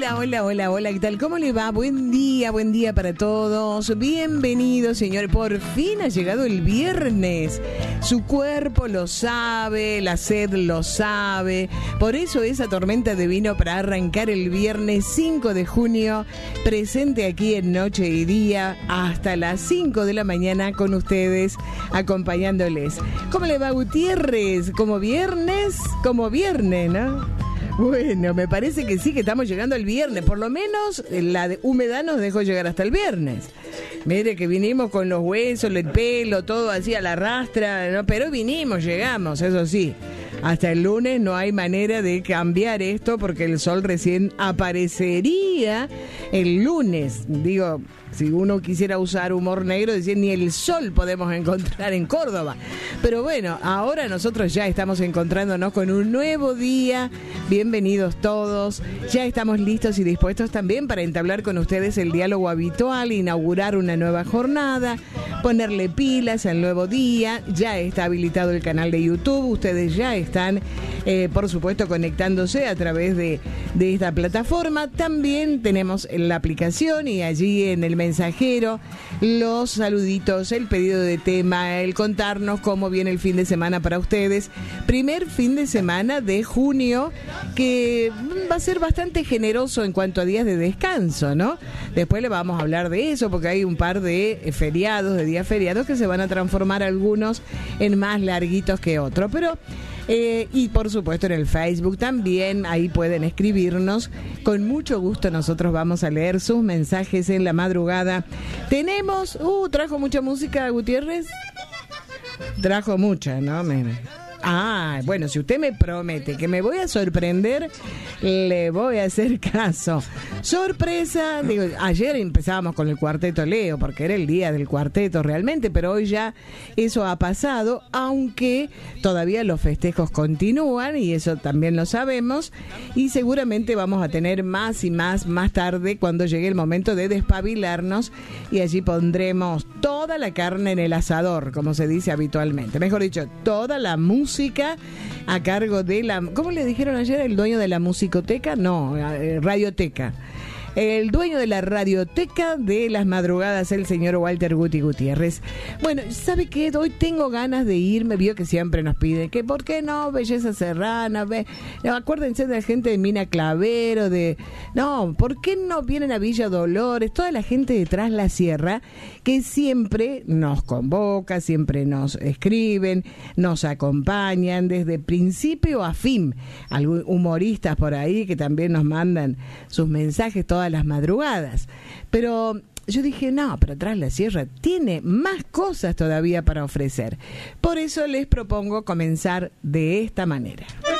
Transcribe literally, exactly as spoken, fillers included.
Hola, hola, hola, hola, ¿qué tal? ¿Cómo le va? Buen día, buen día para todos. Bienvenidos, señores. Por fin ha llegado el viernes. Su cuerpo lo sabe, la sed lo sabe. Por eso esa tormenta de vino para arrancar el viernes cinco de junio, presente aquí en Noche y Día hasta las cinco de la mañana con ustedes, acompañándoles. ¿Cómo le va, Gutiérrez? ¿Como viernes? Como viernes, ¿no? Bueno, me parece que sí, que estamos llegando al viernes. Por lo menos la de humedad nos dejó llegar hasta el viernes. Mire que vinimos con los huesos, el pelo, todo así a la rastra, ¿no? Pero vinimos, llegamos, eso sí. Hasta el lunes no hay manera de cambiar esto porque el sol recién aparecería el lunes. Digo, si uno quisiera usar humor negro, decir ni el sol podemos encontrar en Córdoba. Pero bueno, ahora nosotros ya estamos encontrándonos con un nuevo día. Bienvenidos todos. Ya estamos listos y dispuestos también para entablar con ustedes el diálogo habitual, inaugurar una nueva jornada, ponerle pilas al nuevo día. Ya está habilitado el canal de YouTube. Ustedes ya están, eh, por supuesto, conectándose a través de, de esta plataforma. También tenemos la aplicación y allí en el mensajero los saluditos, el pedido de tema, el contarnos cómo viene el fin de semana para ustedes. Primer fin de semana de junio que va a ser bastante generoso en cuanto a días de descanso, ¿no? Después le vamos a hablar de eso porque hay un par de feriados, de días feriados que se van a transformar algunos en más larguitos que otros, pero Eh, y por supuesto en el Facebook también, ahí pueden escribirnos. Con mucho gusto nosotros vamos a leer sus mensajes en la madrugada. Tenemos, uh, trajo mucha música, Gutiérrez. Trajo mucha, ¿no? Me, Ah, bueno, si usted me promete que me voy a sorprender, le voy a hacer caso. Sorpresa, digo, ayer empezábamos con el Cuarteto Leo, porque era el día del cuarteto realmente, pero hoy ya eso ha pasado, aunque todavía los festejos continúan, y eso también lo sabemos, y seguramente vamos a tener más y más más tarde cuando llegue el momento de despabilarnos, y allí pondremos toda la carne en el asador, como se dice habitualmente. Mejor dicho, toda la música música a cargo de la... ¿Cómo le dijeron ayer? ¿El dueño de la musicoteca? No, eh, radioteca. El dueño de la radioteca de las madrugadas, el señor Walter Guti Gutiérrez. Bueno, ¿sabe qué? Hoy tengo ganas de irme, vio que siempre nos piden que ¿por qué no? Belleza Serrana, ve... no, acuérdense de la gente de Mina Clavero, de... No, ¿por qué no vienen a Villa Dolores? Toda la gente de Tras la Sierra que siempre nos convoca, siempre nos escriben, nos acompañan desde principio a fin. Algunos humoristas por ahí que también nos mandan sus mensajes todas las madrugadas. Pero yo dije, no, pero Tras la Sierra tiene más cosas todavía para ofrecer. Por eso les propongo comenzar de esta manera.